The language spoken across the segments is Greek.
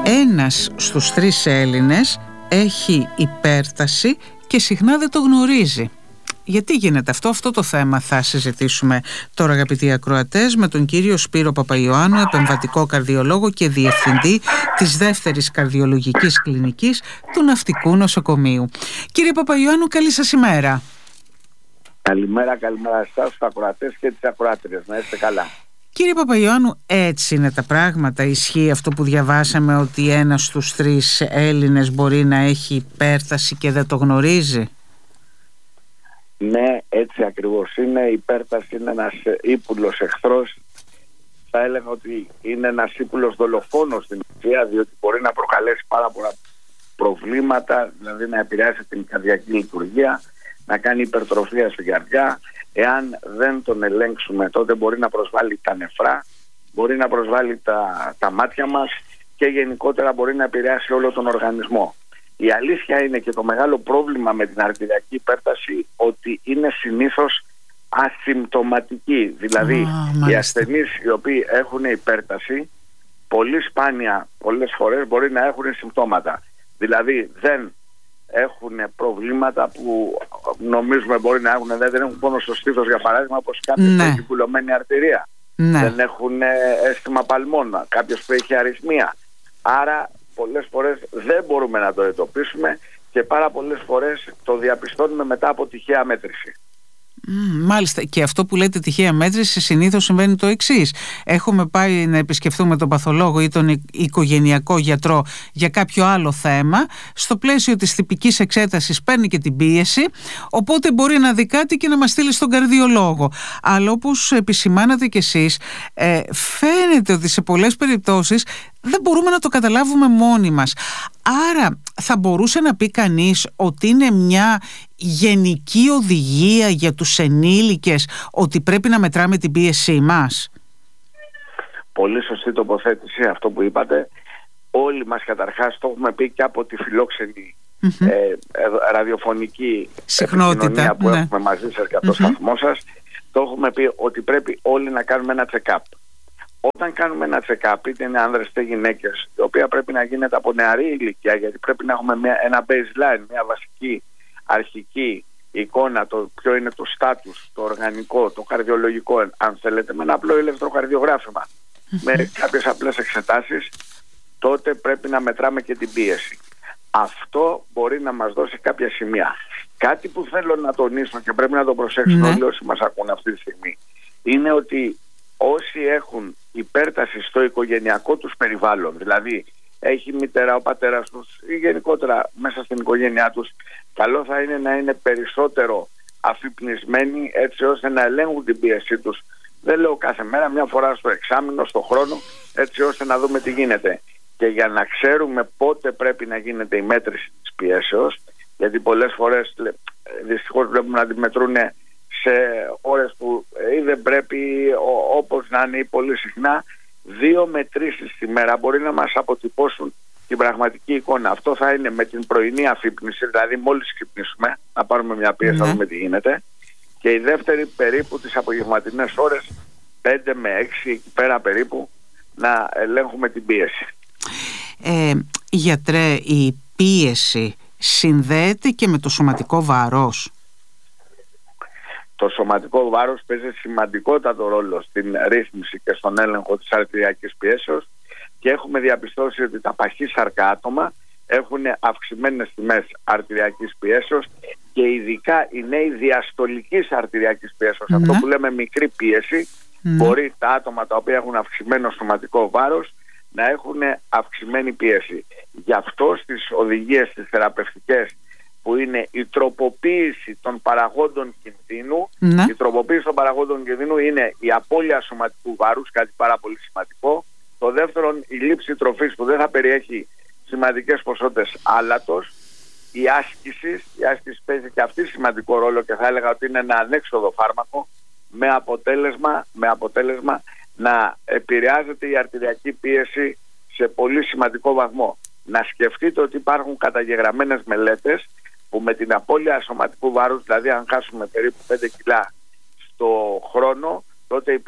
ένας στους 3 Έλληνες έχει υπέρταση και συχνά δεν το γνωρίζει. Γιατί γίνεται αυτό το θέμα θα συζητήσουμε τώρα, αγαπητοί ακροατές, με τον κύριο Σπύρο Παπαϊωάννου, επεμβατικό καρδιολόγο και διευθυντή της δεύτερης καρδιολογικής κλινικής του Ναυτικού Νοσοκομείου. Κύριε Παπαϊωάννου, καλή σας ημέρα. Καλημέρα εσάς, τους ακροατές και τις ακροάτριες. Να είστε καλά. Κύριε Παπαϊωάννου, έτσι είναι τα πράγματα? Ισχύει αυτό που διαβάσαμε, ότι ένας στους 3 Έλληνες μπορεί να έχει υπέρταση και δεν το γνωρίζει? Ναι, έτσι ακριβώς είναι. Η υπέρταση είναι ένας ύπουλος εχθρός. Θα έλεγα ότι είναι ένας ύπουλος δολοφόνος στην ουσία, διότι μπορεί να προκαλέσει πάρα πολλά προβλήματα, δηλαδή να επηρεάσει την καρδιακή λειτουργία, να κάνει υπερτροφία στην καρδιά. Εάν δεν τον ελέγξουμε, τότε μπορεί να προσβάλλει τα νεφρά, μπορεί να προσβάλλει τα μάτια μας και γενικότερα μπορεί να επηρεάσει όλο τον οργανισμό. Η αλήθεια είναι, και το μεγάλο πρόβλημα με την αρτηριακή υπέρταση, ότι είναι συνήθως ασυμπτωματική. Δηλαδή οι ασθενείς οι οποίοι έχουν υπέρταση πολύ σπάνια, πολλές φορές μπορεί να έχουν συμπτώματα. Δηλαδή δεν έχουν προβλήματα που νομίζουμε μπορεί να έχουν. Δεν έχουν πόνο στο στήθος, για παράδειγμα, όπως κάποιος που έχει κουλωμένη αρτηρία. Δεν έχουν αίσθημα παλμών, κάποιος που έχει αρρυθμία. Άρα πολλές φορές δεν μπορούμε να το εντοπίσουμε και πάρα πολλές φορές το διαπιστώνουμε μετά από τυχαία μέτρηση. Μάλιστα, και αυτό που λέτε τυχαία μέτρηση, συνήθως συμβαίνει το εξής: έχουμε πάει να επισκεφθούμε τον παθολόγο ή τον οικογενειακό γιατρό για κάποιο άλλο θέμα, στο πλαίσιο της τυπικής εξέτασης παίρνει και την πίεση, οπότε μπορεί να δει κάτι και να μας στείλει στον καρδιολόγο. Αλλά όπως επισημάνατε κι εσείς, φαίνεται ότι σε πολλές περιπτώσεις δεν μπορούμε να το καταλάβουμε μόνοι μας. Άρα θα μπορούσε να πει κανείς ότι είναι μια γενική οδηγία για τους ενήλικες ότι πρέπει να μετράμε την πίεσή μας? Πολύ σωστή τοποθέτηση αυτό που είπατε. Όλοι μας καταρχάς το έχουμε πει και από τη φιλόξενη ραδιοφωνική επικοινωνία που έχουμε μαζί σας και από το σταθμό σας. Το έχουμε πει ότι πρέπει όλοι να κάνουμε ένα check-up. Όταν κάνουμε ένα check-up, είτε είναι άνδρες είτε γυναίκες, η οποία πρέπει να γίνεται από νεαρή ηλικία, γιατί πρέπει να έχουμε ένα baseline, μια βασική αρχική εικόνα, το ποιο είναι το στάτους, το οργανικό, το καρδιολογικό, αν θέλετε, με ένα απλό ηλεκτροκαρδιογράφημα, με κάποιες απλές εξετάσεις, τότε πρέπει να μετράμε και την πίεση. Αυτό μπορεί να μας δώσει κάποια σημεία. Κάτι που θέλω να τονίσω και πρέπει να το προσέξουν όλοι όσοι μας ακούν αυτή τη στιγμή, είναι ότι όσοι έχουν υπέρταση στο οικογενειακό τους περιβάλλον, δηλαδή έχει μητέρα, ο πατέρας τους ή γενικότερα μέσα στην οικογένειά τους, καλό θα είναι να είναι περισσότερο αφυπνισμένοι, έτσι ώστε να ελέγχουν την πίεσή τους. Δεν λέω κάθε μέρα, μια φορά στο εξάμηνο, στο χρόνο, έτσι ώστε να δούμε τι γίνεται. Και για να ξέρουμε πότε πρέπει να γίνεται η μέτρηση της πιέσεως, γιατί πολλές φορές δυστυχώς βλέπουμε να τη μετρούν σε ώρες που ή δεν πρέπει, όπως να είναι, ή πολύ συχνά, 2 μετρήσεις τη μέρα μπορεί να μας αποτυπώσουν την πραγματική εικόνα. Αυτό θα είναι με την πρωινή αφύπνιση, δηλαδή μόλις ξυπνήσουμε, να πάρουμε μια πίεση, να δούμε τι γίνεται, και η δεύτερη περίπου τις απογευματινές ώρες, 5 με 6 εκεί πέρα περίπου, να ελέγχουμε την πίεση. Γιατρέ, η πίεση συνδέεται και με το σωματικό βάρος? Το σωματικό βάρος παίζει σημαντικότατο ρόλο στην ρύθμιση και στον έλεγχο της αρτηριακής πιέσεως, και έχουμε διαπιστώσει ότι τα παχύσαρκα άτομα έχουν αυξημένες τιμές αρτηριακής πιέσεως, και ειδικά οι νέοι διαστολικής αρτηριακής πιέσεως, αυτό που λέμε μικρή πίεση, μπορεί τα άτομα τα οποία έχουν αυξημένο σωματικό βάρος να έχουν αυξημένη πίεση. Γι' αυτό στις οδηγίες τις θεραπευτικές, που είναι η τροποποίηση των παραγόντων κινδύνου, η τροποποίηση των παραγόντων κινδύνου είναι η απώλεια σωματικού βάρους, κάτι πάρα πολύ σημαντικό. Το δεύτερον, η λήψη τροφής που δεν θα περιέχει σημαντικές ποσότητες άλατος. Η άσκηση παίζει και αυτή σημαντικό ρόλο, και θα έλεγα ότι είναι ένα ανέξοδο φάρμακο, με αποτέλεσμα να επηρεάζεται η αρτηριακή πίεση σε πολύ σημαντικό βαθμό. Να σκεφτείτε ότι υπάρχουν καταγεγραμμένες μελέτες που με την απώλεια σωματικού βάρους, δηλαδή αν χάσουμε περίπου 5 κιλά στο χρόνο, τότε η πίεση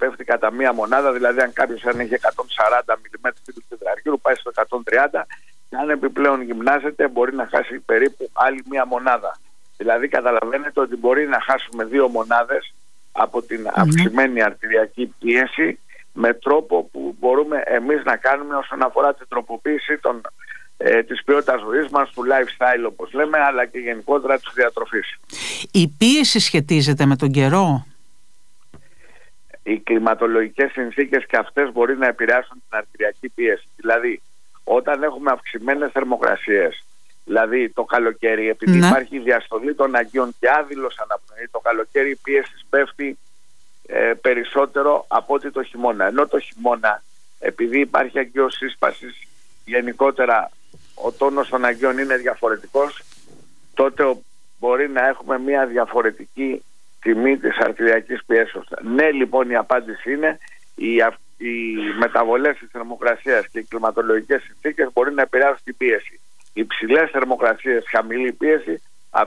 πέφτει κατά μία μονάδα, δηλαδή αν κάποιος αν έχει 140 mm τύπου τετραργύρου πάει στο 130, και αν επιπλέον γυμνάζεται μπορεί να χάσει περίπου άλλη μία μονάδα. Δηλαδή καταλαβαίνετε ότι μπορεί να χάσουμε 2 μονάδες από την αυξημένη αρτηριακή πίεση, με τρόπο που μπορούμε εμείς να κάνουμε όσον αφορά την τροποποίηση της ποιότητας ζωής μας, του lifestyle όπως λέμε, αλλά και γενικότερα της διατροφής. Η πίεση σχετίζεται με τον καιρό? Οι κλιματολογικές συνθήκες και αυτές μπορεί να επηρεάσουν την αρτηριακή πίεση. Δηλαδή, όταν έχουμε αυξημένες θερμοκρασίες, δηλαδή το καλοκαίρι, επειδή υπάρχει διαστολή των αγκίων και άδειλος αναπνοή, το καλοκαίρι η πίεση πέφτει περισσότερο από ότι το χειμώνα. Ενώ το χειμώνα, επειδή υπάρχει αγκιοσύσπαση, γενικότερα ο τόνος των αγκίων είναι διαφορετικός, τότε μπορεί να έχουμε μια διαφορετική τιμή της αρτηριακής πιέσεως. Ναι, λοιπόν, η απάντηση είναι οι μεταβολές της θερμοκρασίας και οι κλιματολογικές συνθήκες μπορεί να επηρεάσουν την πίεση. Υψηλές θερμοκρασίες, χαμηλή πίεση,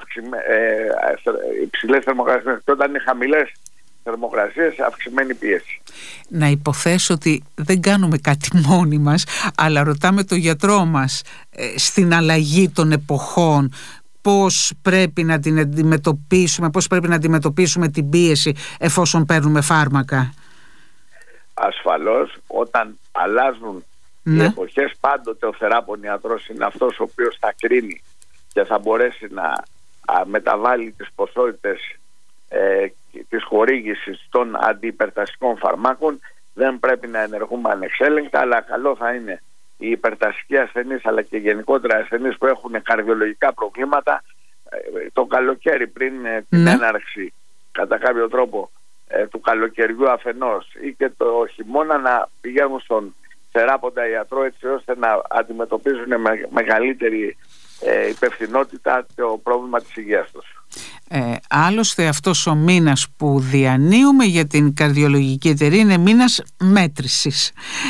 υψηλές θερμοκρασίες, και όταν είναι χαμηλές θερμοκρασίες, αυξημένη πίεση. Να υποθέσω ότι δεν κάνουμε κάτι μόνοι μας, αλλά ρωτάμε το γιατρό μας στην αλλαγή των εποχών πώς πρέπει να την αντιμετωπίσουμε, πώς πρέπει να αντιμετωπίσουμε την πίεση εφόσον παίρνουμε φάρμακα. Ασφαλώς, όταν αλλάζουν οι εποχές, πάντοτε ο θεράπων ιατρός είναι αυτός ο οποίος θα κρίνει και θα μπορέσει να μεταβάλει τις ποσότητες της χορήγησης των αντιυπερτασικών φαρμάκων. Δεν πρέπει να ενεργούμε ανεξέλεγκτα, αλλά καλό θα είναι οι υπερτασικοί ασθενείς, αλλά και γενικότερα ασθενείς που έχουν καρδιολογικά προβλήματα, το καλοκαίρι πριν την έναρξη κατά κάποιο τρόπο του καλοκαιριού αφενός, ή και το χειμώνα, να πηγαίνουν στον θεράποντα ιατρό, έτσι ώστε να αντιμετωπίζουν με μεγαλύτερη υπευθυνότητα το πρόβλημα της υγείας τους. Άλλωστε αυτός ο μήνας που διανύουμε για την καρδιολογική εταιρεία είναι μήνας μέτρησης.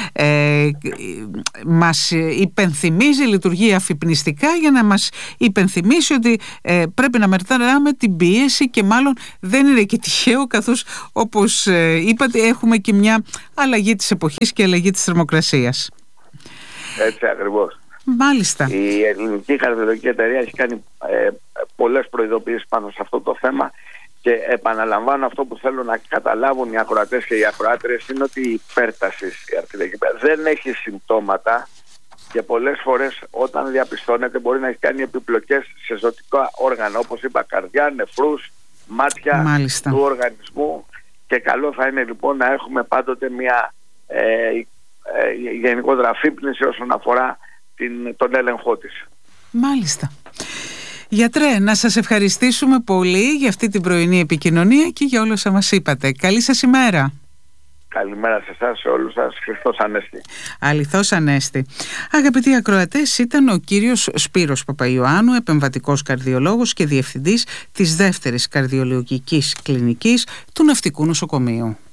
Μας υπενθυμίζει, λειτουργεί αφυπνιστικά για να μας υπενθυμίσει ότι πρέπει να μετράμε την πίεση, και μάλλον δεν είναι και τυχαίο, καθώς όπως είπατε έχουμε και μια αλλαγή της εποχής και αλλαγή της θερμοκρασίας. Έτσι ακριβώς. Μάλιστα. Η Ελληνική Καρδιολογική Εταιρεία έχει κάνει πολλές προειδοποιήσεις πάνω σε αυτό το θέμα, και επαναλαμβάνω, αυτό που θέλω να καταλάβουν οι ακροατές και οι ακροάτριες είναι ότι η υπέρταση δεν έχει συμπτώματα, και πολλές φορές όταν διαπιστώνεται μπορεί να έχει κάνει επιπλοκές σε ζωτικά όργανα, όπως είπα, καρδιά, νεφρούς, μάτια του οργανισμού, και καλό θα είναι λοιπόν να έχουμε πάντοτε μια γενικότερα αφύπνιση όσον αφορά τον έλεγχό της. Μάλιστα. Γιατρέ, να σας ευχαριστήσουμε πολύ για αυτή την πρωινή επικοινωνία και για όλα όσα μας είπατε. Καλή σας ημέρα. Καλημέρα σε εσάς, σε όλους σας. Χριστός Ανέστη. Αληθώς Ανέστη. Αγαπητοί ακροατές, ήταν ο κύριος Σπύρος Παπαϊωάννου, επεμβατικός καρδιολόγος και διευθυντής της δεύτερης καρδιολογικής κλινικής του Ναυτικού Νοσοκομείου.